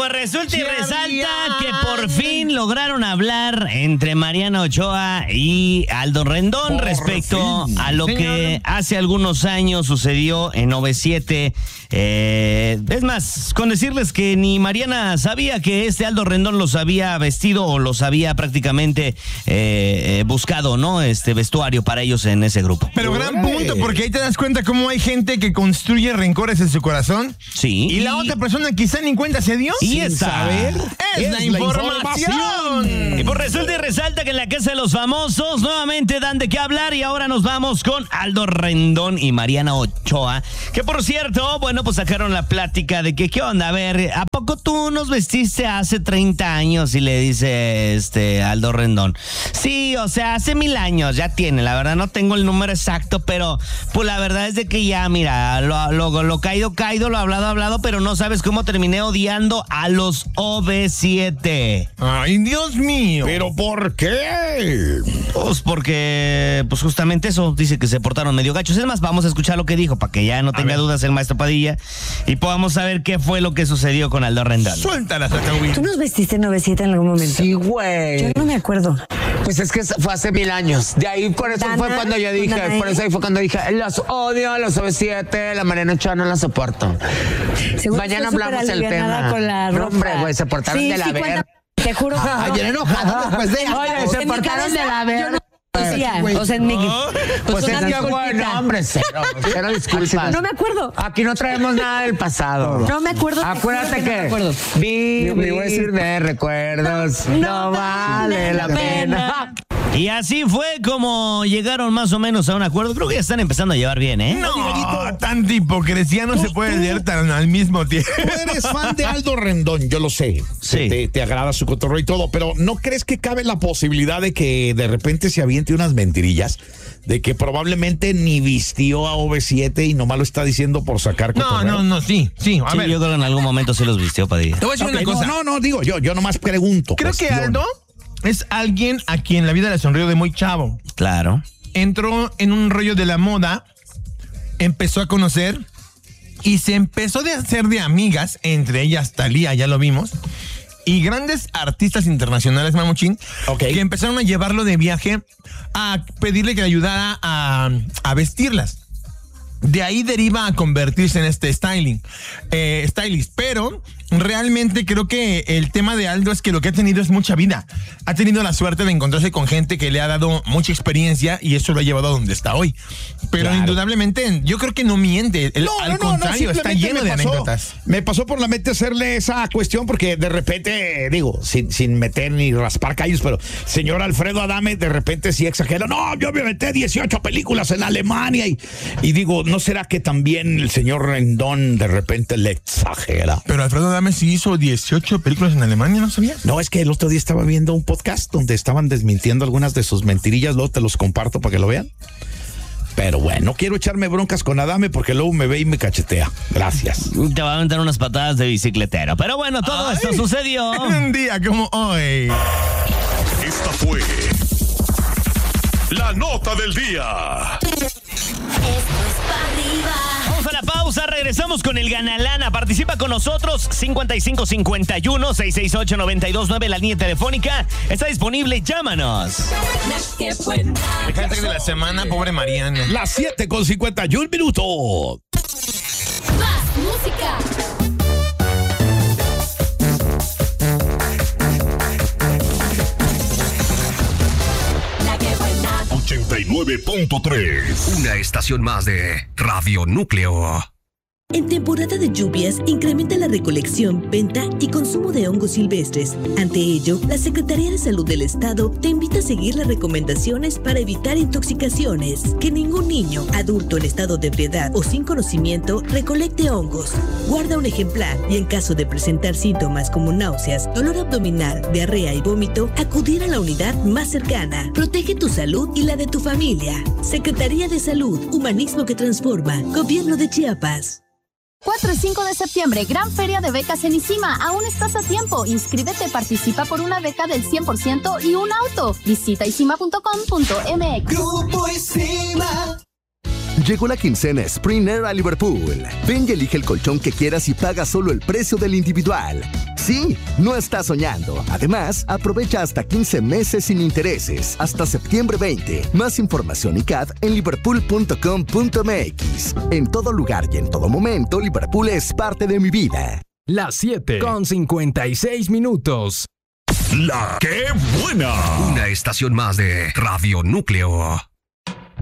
pues resulta y resalta que por fin lograron hablar entre Mariana Ochoa y Aldo Rendón respecto a lo que hace algunos años sucedió en OV7. Es más, con decirles que ni Mariana sabía que Aldo Rendón los había vestido o los había prácticamente buscado, ¿no? Vestuario para ellos en ese grupo. Pero gran punto, porque ahí te das cuenta cómo hay gente que construye rencores en su corazón. Sí. Y la otra persona quizá ni cuenta se dio. Y saber es la información. Y pues resulta y resalta que en la Casa de los Famosos nuevamente dan de qué hablar y ahora nos vamos con Aldo Rendón y Mariana Ochoa, que por cierto, bueno, pues sacaron la plática de que, ¿qué onda? A ver, ¿a poco tú nos vestiste hace 30 años? Y le dice Aldo Rendón. Sí, o sea, hace 1000 años ya tiene, la verdad no tengo el número exacto, pero pues la verdad es de que ya, mira, lo caído, lo hablado, pero no sabes cómo terminé odiando a los OV7. Ay, Dios mío. ¿Pero por qué? Pues porque, pues justamente eso, dice que se portaron medio gachos. Es más, vamos a escuchar lo que dijo para que ya no tenga dudas el maestro Padilla y podamos saber qué fue lo que sucedió con Aldo Rendón. Suéltala, Sacahuí. ¿Tú nos vestiste en OV7 en algún momento? Sí, güey. Yo no me acuerdo. Pues es que fue hace 1000 años. De ahí, por eso fue cuando yo dije, los odio, los OV7, la Mariana Ochoa no la soporto. Seguro Mañana estoy hablamos del superalivianada tema. con la No, ropa. hombre, güey, se portaron de la verga. Te juro que Ayer enojado después de... Oye, se portaron de la verga. o sea, en mi... Pues una es que disculpita. bueno, hombre, cero disculpas. No me acuerdo. Aquí no traemos nada del pasado. No me acuerdo. Acuérdate no me que acuerdo. vivir de recuerdos no vale la pena. Y así fue como llegaron más o menos a un acuerdo. Creo que ya están empezando a llevar bien, ¿eh? No, tanta hipocresía no se puede leer tan al mismo tiempo. Tú eres fan de Aldo Rendón, yo lo sé. Sí. Te agrada su cotorreo y todo, pero ¿no crees que cabe la posibilidad de que de repente se aviente unas mentirillas? De que probablemente ni vistió a OV7 y nomás lo está diciendo por sacar cotorreo. No, sí. A ver. Yo creo que en algún momento sí los vistió Padilla. Te voy a decir una cosa. No, digo, yo nomás pregunto. Creo que cuestiono. Aldo es alguien a quien la vida le sonrió de muy chavo. Claro. Entró en un rollo de la moda, empezó a conocer y se empezó a hacer de amigas, entre ellas Thalía, ya lo vimos, y grandes artistas internacionales, Mamuchín, que empezaron a llevarlo de viaje a pedirle que le ayudara a vestirlas. De ahí deriva a convertirse en stylist, pero realmente creo que el tema de Aldo es que lo que ha tenido es mucha vida. Ha tenido la suerte de encontrarse con gente que le ha dado mucha experiencia y eso lo ha llevado a donde está hoy. Pero indudablemente yo creo que no miente. Al contrario, está lleno de anécdotas. Me pasó por la mente hacerle esa cuestión porque de repente, digo, sin meter ni raspar callos, pero señor Alfredo Adame de repente sí exagera. No, yo me aventé 18 películas en Alemania y digo, ¿no será que también el señor Rendón de repente le exagera? Pero Alfredo Adame sí hizo 18 películas en Alemania, ¿no sabías? No, es que el otro día estaba viendo un podcast donde estaban desmintiendo algunas de sus mentirillas, luego te los comparto para que lo vean. Pero bueno, no quiero echarme broncas con Adame porque luego me ve y me cachetea. Gracias. Te va a aventar unas patadas de bicicletero. Pero bueno, todo esto sucedió un día como hoy. Esta fue la nota del día. Vamos a la pausa, regresamos con el Ganalana. Participa con nosotros, 5551-668-929, la línea telefónica está disponible, llámanos. El hashtag de la semana, pobre Mariana. Las 7:51 minutos. Más música. 89.3. Una estación más de Radio Núcleo. En temporada de lluvias, incrementa la recolección, venta y consumo de hongos silvestres. Ante ello, la Secretaría de Salud del Estado te invita a seguir las recomendaciones para evitar intoxicaciones. Que ningún niño, adulto en estado de ebriedad o sin conocimiento recolecte hongos. Guarda un ejemplar y en caso de presentar síntomas como náuseas, dolor abdominal, diarrea y vómito, acudir a la unidad más cercana. Protege tu salud y la de tu familia. Secretaría de Salud, Humanismo que Transforma, Gobierno de Chiapas. 4 y 5 de septiembre, gran feria de becas en ISIMA. Aún estás a tiempo. Inscríbete, participa por una beca del 100% y un auto. Visita isima.com.mx. Grupo ISIMA. Llegó la quincena Spring Air a Liverpool. Ven y elige el colchón que quieras y paga solo el precio del individual. Sí, no estás soñando. Además, aprovecha hasta 15 meses sin intereses, hasta septiembre 20. Más información y CAD en liverpool.com.mx. En todo lugar y en todo momento, Liverpool es parte de mi vida. Las 7:56. La que buena. Una estación más de Radio Núcleo.